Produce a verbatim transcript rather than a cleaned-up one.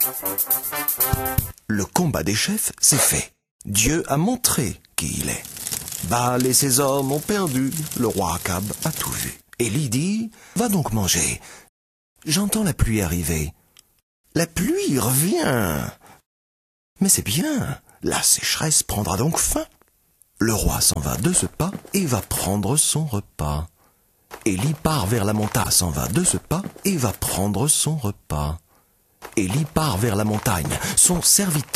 Le combat des chefs, c'est fait. Dieu a montré qui il est. Baal et ses hommes ont perdu. Le roi Akab a tout vu. Élie dit, va donc manger. J'entends la pluie arriver. La pluie revient. Mais c'est bien, la sécheresse prendra donc fin. Le roi s'en va de ce pas et va prendre son repas. Élie part vers la montagne, s'en va de ce pas et va prendre son repas. Élie part vers la montagne, son serviteur